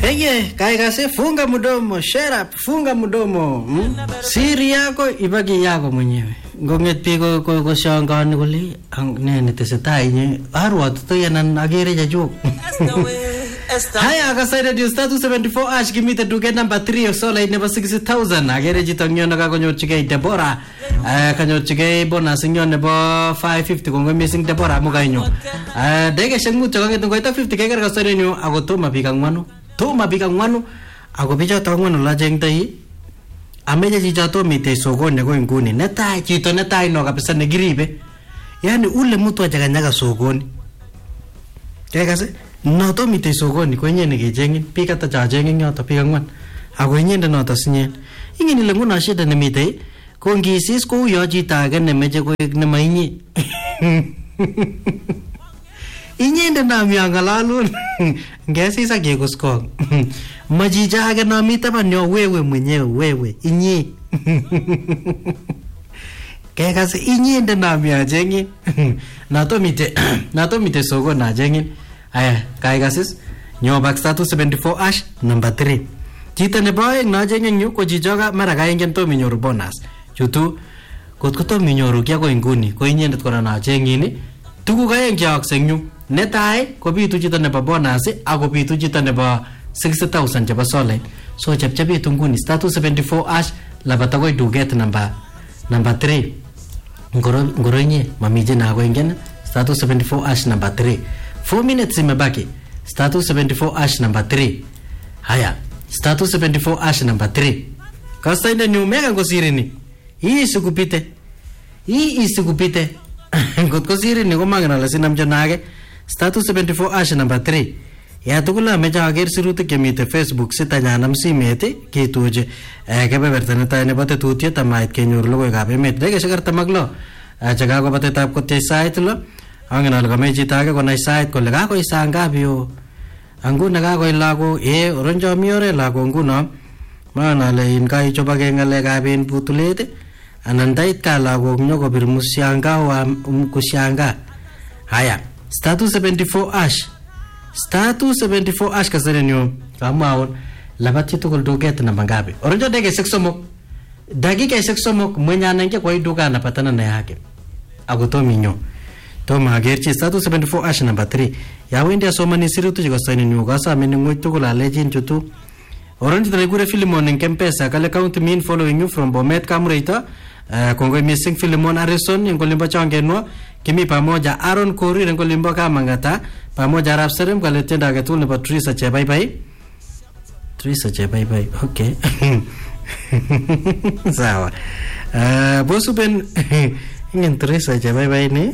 Heye, kaikase funga mdomo, shut up, funga mdomo. Siri yako ibaki yako mwenyewe. Ngonget piko ko shangani kuli ang nene tesetai nye arwat to yanan agere jajuk. Haya akasai radio status 74 ash kimite duke number 3 sola ineba 60,000 agere jitongyo nakakonyorchigei Deborah kanyorchigei bonus nyo nebo 550 kongoi missing Deborah mukainyo dege shengmucho kangetu koita 50 keker kasai nyo ako toma bika ngwanu ako bichoto ngwanu lajeng tai ameje chichoto mite sokoni ko nguni netai chito netai no kabisa negiribe yani ule mtu ajakanyaga sokoni kekase noto mite sokoni kwenye nekejengin pika ta jajengin yoto pika ngwan ako inyende noto sinyen ingini ile nguna shida nemite ko ngisis ko uyo chito age nemeje koek nemainyi inyende namyangalalun ngesisa kekuskong majija age namite banyo wewe mwenyewe wewe inyi kekase inyende namyajengin nato mite sokoni najengin. Aya, kai gasis nyo back status 74 ash number 3. Chito nebo aeng najengeng yu ko chichoga mara kaingen to minyoru bonus. Chutu kotko to minyoru kya ko inguni ko inyendet kora najengini tuku kaeng jaaksen yu. Netai ko bitu chito nebo bonus ako bitu chito nebo 60,000 chebo solid. So chepchebitu nguni status 74 ash labata ko duget number 3. Ngoro nye mamije na ko ingen status 74 ash number 3. 4 minutes imebaki. Status 74 ash number 3. Haya, status 74 ash number 3. Kasta ina nyumeka ngosirini. Hii isikupite. Ngotko sirini komangena la sinam janage. Status 74 ash number 3. Ya tukula meja ager sirutik kemite Facebook sitanyanam simete kituje kebeberta neta nebote tutiet amait kenyor logoiwekab emet. Dege shakarta maglo. Jaga ko batetab kote site lo. Angin ala kame chita age konai sait kole kakoi saa ngapi yo anguna kakoi lago oronjo miore lago nguno maana le inkai choba ke ngalekab en putulet anan dait ka lago nyokobir musyanga wa kusyanga. Haya status 74 ash kaserenyo kamawon labati tukul duket na mangapi oronjo dege seksomok dakika seksomok mwenyanenge kwa iduka anapatana na yake agotominyo Toma agerchi status 74 ash number 3. Yawendi asomani sirutu chiko saini nyugasa ameni ngwitu kula lejin chutu. Oranji talegure Filimon en Kempesa kale count mean following you from Bomet Kamreita. Kongoi missing Filimon Harrison en kolimba changenwa. Kimi pamoja Aaron Kori en kolimba kamangata. Pamoja Arab Serem kale tenda agetul nebo Trisa Chebaibai. Okay. Sawa. Bosu ben ingin Trisa Chebaibai ni.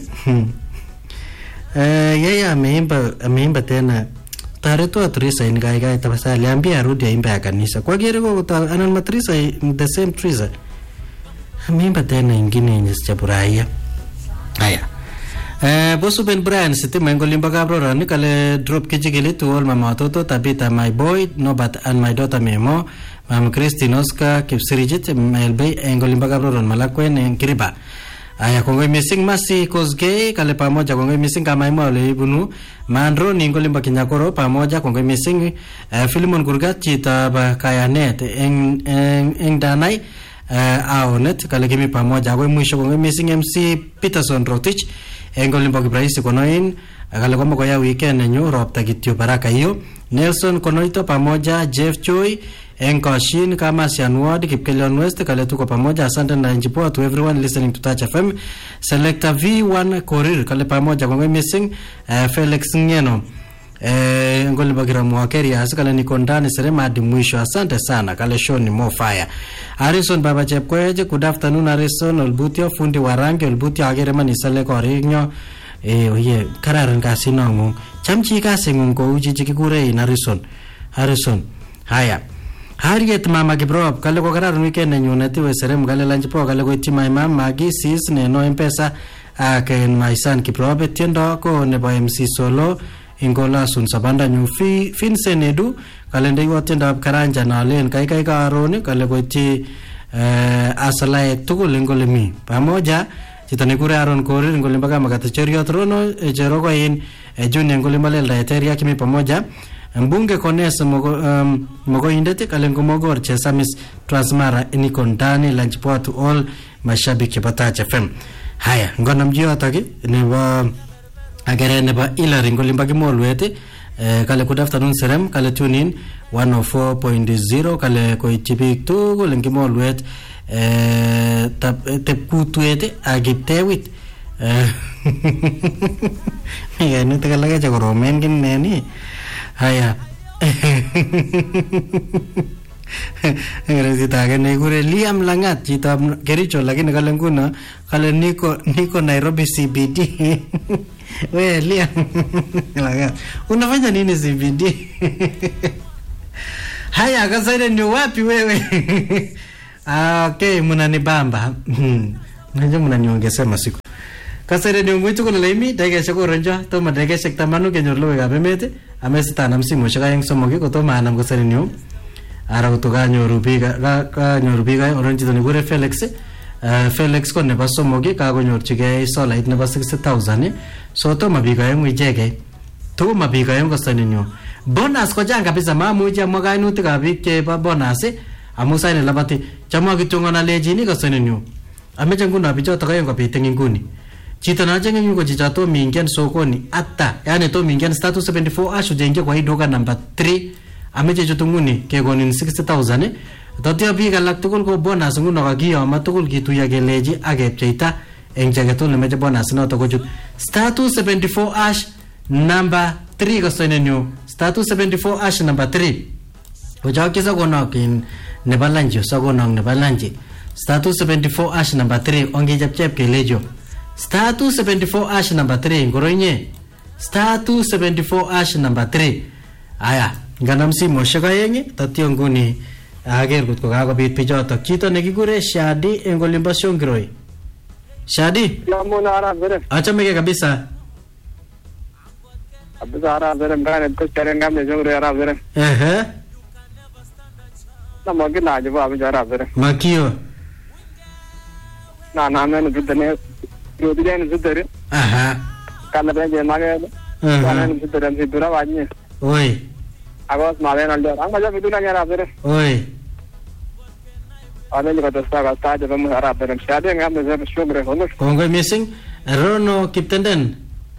Yeye ameimba tena tareto Trisa in gai tafasali ambia arudi aimbe ya kanisa kwa gere ko anan matrisa the same Trisa ameimba tena ingine yenye sichapurahia. Haya bosu ben Brian sitima ngolimba kabrora ni kale drop kijigili to all mama toto Tabita my boy Nobat and my daughter Memo Mam Christine Oscar Kipsirijit Melbey ngolimba kabrora malakwen en Kiriba. Aya kongoi missing masi kosgei kale pamoja kongoi missing kama imo le ibunu mandro ni ngolimba kinyakoro pamoja kongoi missing Filimon Gurgat chita ba kayanet eng danai aonet kale kimi pamoja kongoi mwisho kongoi missing MC Peterson Rotich ngolimba kibraisi konoin kale komo koya weekend nyo ropta kityo baraka hiyo Nelson Konoito pamoja Jeff Choi Enkoshin kama Sianward Kipkelion West kale tuko pamoja. Asante na njipoa to everyone listening to Touch FM. Selector V1 Korir kale pamoja kongoi missing Felix Ngeno ngoli bagira mwakeri asikale niko ndani serema hadi mwisho. Asante sana kale show ni more fire. Harrison Baba Chepkoeje good afternoon Harrison Olbutio fundi warangi Olbutio agere mani sale ko rinyo oye kararan kasi nongung chamchi kasi ngung ko uji chikikure in Harrison. Haya Harriet mama Kiprop kale ko kararan weekend nyuneti we serem kale lanjipo kale ko itima mama gisis ne no mpesa ken my son Kiprop tiendo ko nebo MC Solo ingola sun sabanda nyu Vincent Edu kale ndego tiendo karanja na len kai ka arone kale ko ti asalae tukul ingolemi pamoja chitani kure Aaron Kori ngolimba kama katacherio trono jeroko in junior ngolimba lelda eteria kimi pamoja Mbunge Kones Mogoindet kale ngomogor Chesamis Transmara niko ndani lunch poa to all mashabiki wa Touch FM. Haya, ngona mjiotoki nebo agere nebo Ilari ngolimba kimolwete kale good afternoon serem kale tune in 104.0 kale koitibik tugul ngimolwet tepkutwet agiptewit yani tekalage chakoromen kineni. Haya Ngerezi tage negure Liam Langat chito Kericho lakini kale nguna kale niko Nairobi CBD. We Liam Langat unafanya nini CBD? Haya kasaida ni wapi wewe? Okay, mnanibamba. Nanje mnaniongezea masiku. Kasere ni mwitu kuna laimi dege shako renja to ma dege shek tamanu ke nyorlo ga bemete amesita namsi mo shaka yang somogi ko to ma nam kasere ni ara ko to ga nyorubi ga nyorubi ga orange to ni gure Felix ko ne basomogi ka go nyorchige solid ne bas 6000 so to ma biga yang wijege to ma biga yang kasere ni bonus ko janga kabisa mamu ja mwaga inuti ga bike ba bonus amusa ne labati chama kitongona lejini kasere ni amecha nguna bicho to ga yang ko piteng nguni chito na jenge yuko chichato mingian sokoni ata yani to mingian status 74 ashu jenge kwa idoga number 3 ameche chutunguni kegonin 60000 tatya biga lak tugul ko bonus nguno kagiyo matugul kituya keleji agepcheita eng jageto nemeche bonus no to kochut status 74 ash number 3 kosenenyu status 74 ash number 3 ojakisa konokin nebalanji sogonong nebalanji status 74 ash number 3 onge japchep kelejo status 74 ash number 3 ngoroinye status 74 ash number 3 aya nganamsi moshakayengi tatyo nguni ager kutko kakobit pichoto chito nekikure Shadi engolimba Shongiroi. Shadi yamuna ara bere achomege kabisa abizara bere ngane ko terenga me jongre ara bere na magina ajiba abizara bere makio na men gudane yodilen zudere kana benje mage kana zudere zudura wanye oi agos male na ler anga jabi duna nyara bere oi ane ni katasta ka taje bamu ara bere shade ngam me zeb shogre hono kongo missing rono kiptenden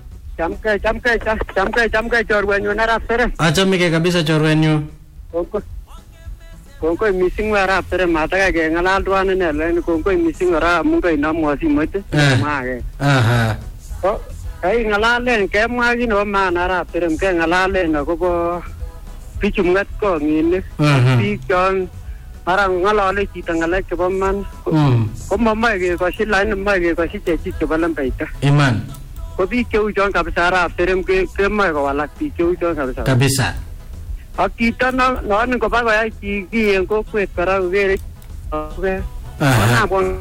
chamkai chorwenyu na ara bere achomege kabisa chorwenyu kongo missing ara bere mata ke ngalal tuan ne len kongo missing ara mungo ina mosi mote mage ko ai ngalal len ke magi no mana ara bere ke ngalal len ko bo pichumngat ko ngine pi jon para ngalale chita ngalek ke man ko mama ke ko silain mage ko si chechi ke balam paita iman ko bi ke ujon kabisa ara bere ke ma ko wala pi ke ujon kabisa akita na ko ba ya ki en ko kwet para ugere na bon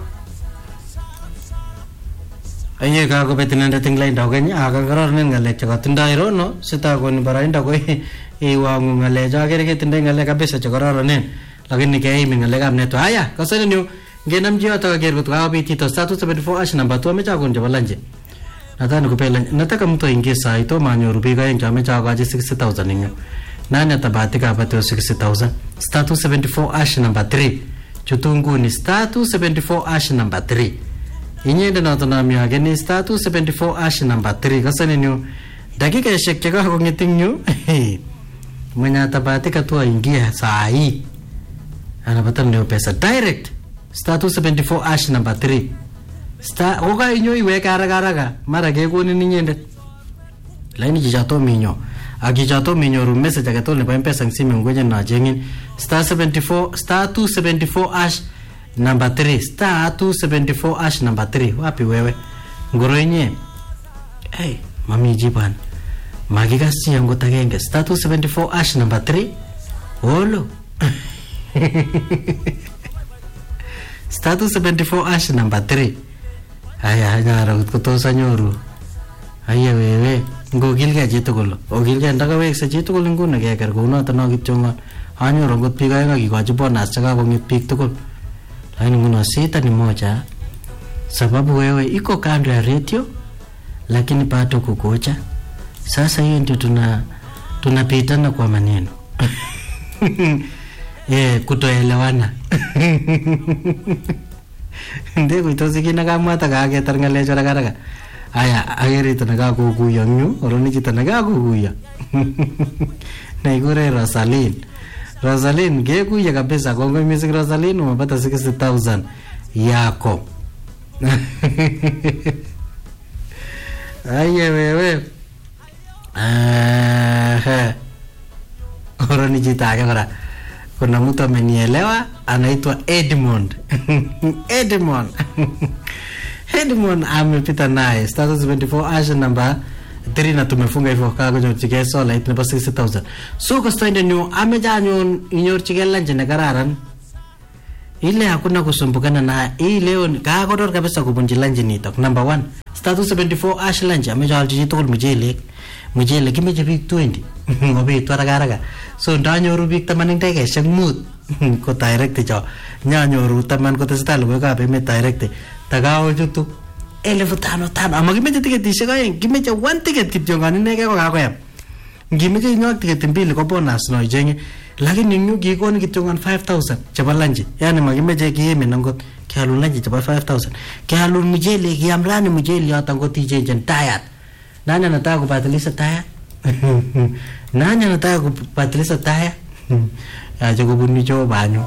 aye ka ko betinanda tinglain dawgenya aga garonen ngale chakatunda irono sita ko ni barainda ko iwangu ngale jagere ke tindai ngale kabisa chakararonen lakini ke imi ngale kamne to aya kasene nyu ngenam jiwa to gerbu to abiti to status 74 ash number to me chagon jabalanje natani ko pela nataka mtu ingesa ito manyoru biga en jame chagaji 60000 ninyo nani atabatika pato 60000 status 74 ash number 3 chutungu ni status 74 ash number 3 inyende na tonami age ni status 74 ash number 3 kasane nyu dakika yeshek chaka ko ngitinyu mwenye atabatika tu ingia saa hii anapata ndio pesa direct status 74 ash number 3 oka inyo iweka haraka mara gekoni ninyende laini jijato minyo akijato minyoru message akatole pa mpesa ngisimu ngoje na jengin star 74 star 274 ash number 3 star 274 ash number 3 wapi wewe ngoroenye mami jiban magigasi yango tagenge star 274 ash number 3 olo star 274 ash number 3 aya nyara kutosa nyoru aya wewe ngogilge chitugul ogilge ndakawekse chitugul nguni keker kounoto no kityongon anyoru ngot biik aeng akikochi bonus chakakong'et biik tugul lakini nguno sita ni moja sababu wewe iko kando ya radio lakini bado kukocha sasa hiyo ndio tunapitana kwa maneno. Kutoelewana. Ndio kuitosiki nakamwata kaketar ngalecho rakaraka. Aya, agerito nakakukuyo nyu, oroni chito nakakukuyo. Naikure Rosaline, kekuya kabisa, kongoi mising Rosaline, umepata 60,000 yako. Aye wewe. Oroni chito ake kora. Kuna mtu amenielewa, anaitwa Edmond. Edmond amepita naye status 24 asha number 3 na tumefunga hivyo kaa kunyorchike sola it nebo 60,000. So kostoinde nyo amejanyon inyorchike lunch ne kararan. Ile hakuna kusumbukana na hii leo kakodor kabisa kubunji lunch nitok. Number 1 status 74 ash lunch amejalchi chitugul mujele kimeche bik 20 ngobit waragaraga. So ndanyoru bik 10 dakikaishek 5 ko direct cho nyanyoru 10 ko testai logoiwekab emet direct tagao chutu 5,500 amakimeche tiketishek aeng kimeche 1 ticket kityo ngani inege ko kakoyam ngimeche inyoak ticket mbili ko bonus no ichenge lakini nyu kikoni kityo 5,000 chebo lunch yani makimeche kieme nangot kialun lunch chebo 5,000 kialun mujele kiamrani mujele yoto ngot ichenjen tired. Nani anataka kubadilisha taya? Nani anataka kubadilisha taya? Aje kubuni cho banyo.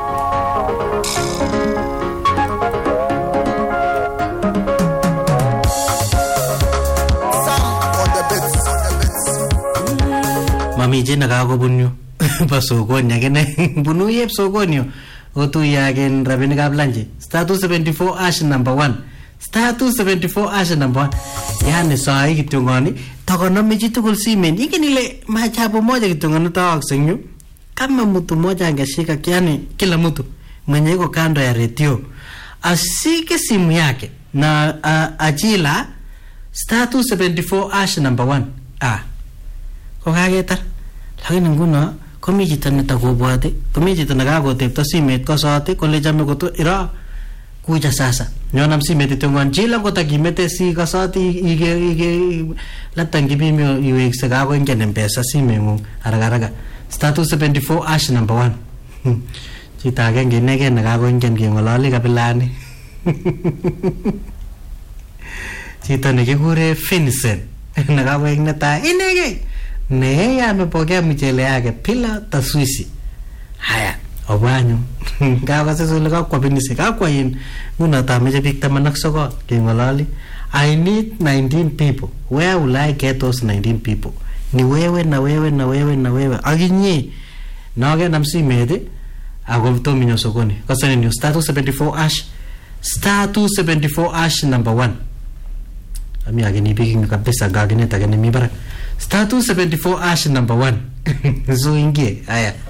Mami jina ka kubunyo. Pasokoni akene bunu yep sokoni. Otu yagen rabinik ab lunch. Status 74 ash number 1. Status 74 asha number 1. Yani saa hii kitu ngani takonome chitugul simen ingine ile machapo moja kitu ngani tawaksengyu kama mtu mmoja angeshika yani kila mtu mwenye yuko kando ya radio asike simu yake na ajila status 74 asha number 1 ko kagetar lakini nguno komi chito netakobwate komi chito nakakotepto simet kosote kole chame koto ira kuja sasa nyona msimete tongon jila ngotakimete si kasati ige latangi bimyo iwekse kako ingene mpesa simengu haraka status 74 ash number 1 chita agenge inege nakako ingen kengololi kabilani chita nekikure Vincent nakako ing netai inege ne amepokea mchele yake pila taswisi haya obwanyo gawa sasa le kwa binisi kwa yin nguna tameje bik 19 kengolali. I need 19 people. Where will I get those 19 people? Ni wewe na wewe na wewe na wewe aginyi nage namsimede agomto minyo sokoni kasani ni status 74 ash status 74 ash number 1 ami agini bik kabisa gagine tagani mi bara status 74 ash number 1 so ingie haya